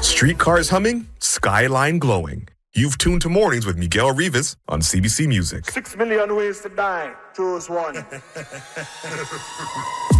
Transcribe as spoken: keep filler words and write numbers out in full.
Streetcars humming, skyline glowing. You've tuned to Mornings with Miguel Rivas on C B C Music. Six million ways to die. Choose one.